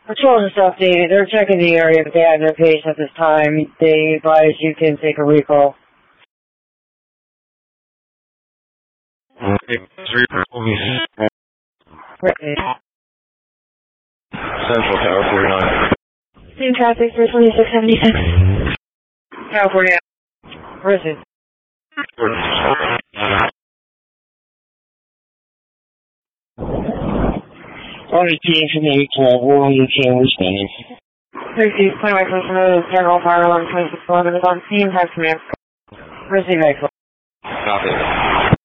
Patrol just updated. They're checking the area, but they have no case at this time. They advise you can take a recall. Central Tower 49. Same traffic for 2676. California. Where is it? RET from 812, we're on your channel responding. 30, 20 by person, General Fire Alarm 2611 is on scene, have command. Receive X. Copy.